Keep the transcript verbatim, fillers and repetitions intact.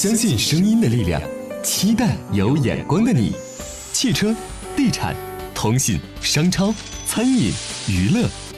相信声音的力量，期待有眼光的你。汽车、地产、通信、商超、餐饮、娱乐、